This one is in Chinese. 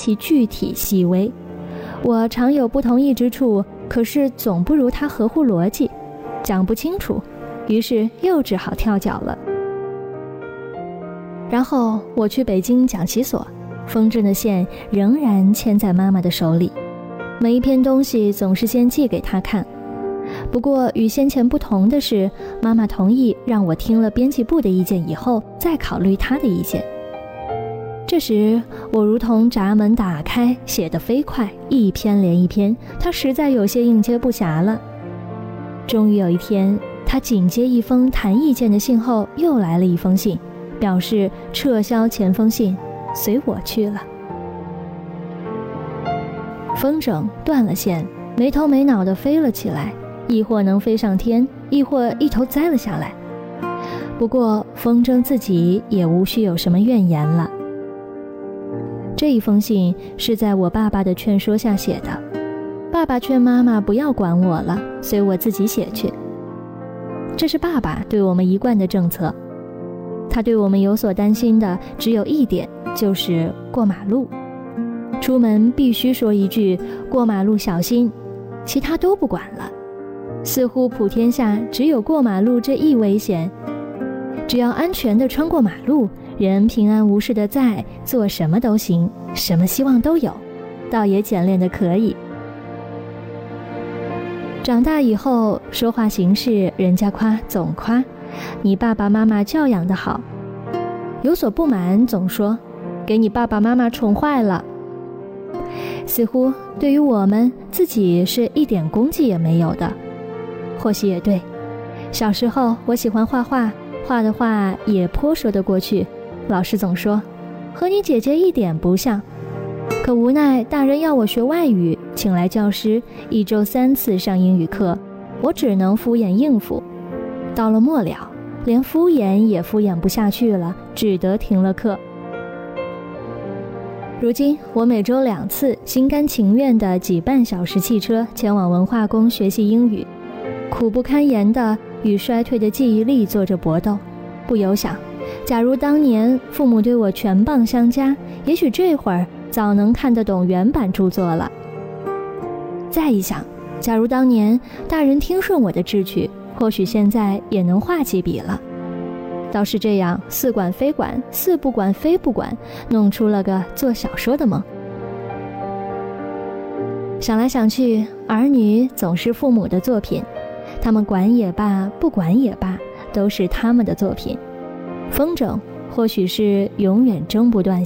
其具体细微。我常有不同意之处，可是总不如他合乎逻辑，讲不清楚，于是又只好跳脚了。然后我去北京讲习所，风筝的线仍然牵在妈妈的手里，每一篇东西总是先寄给她看。不过与先前不同的是，妈妈同意让我听了编辑部的意见以后再考虑她的意见。这时我如同闸门打开，写得飞快，一篇连一篇，她实在有些应接不暇了。终于有一天，她紧接一封谈意见的信后又来了一封信，表示撤销前封信，随我去了。风筝断了线，没头没脑地飞了起来，亦或能飞上天，亦或一头栽了下来。不过风筝自己也无需有什么怨言了。这一封信是在我爸爸的劝说下写的，爸爸劝妈妈不要管我了，随我自己写去。这是爸爸对我们一贯的政策。他对我们有所担心的只有一点，就是过马路。出门必须说一句过马路小心，其他都不管了。似乎普天下只有过马路这一危险，只要安全地穿过马路，人平安无事地在，做什么都行，什么希望都有，倒也简练得可以。长大以后说话行事，人家夸总夸你爸爸妈妈教养得好，有所不满总说给你爸爸妈妈宠坏了。似乎对于我们自己是一点功绩也没有的。或许也对，小时候我喜欢画画，画的画也颇说得过去，老师总说和你姐姐一点不像。可无奈大人要我学外语，请来教师，1周3次上英语课，我只能敷衍应付。到了末了，连敷衍也敷衍不下去了，只得停了课。如今我每周2次心甘情愿地挤半小时汽车前往文化宫学习英语，苦不堪言地与衰退的记忆力做着搏斗。不由想，假如当年父母对我全棒相加，也许这会儿早能看得懂原版著作了。再一想，假如当年大人听顺我的志趣，或许现在也能画几笔了。倒是这样似管非管，似不管非不管，弄出了个做小说的梦。想来想去，儿女总是父母的作品，他们管也罢，不管也罢，都是他们的作品。风筝或许是永远争不断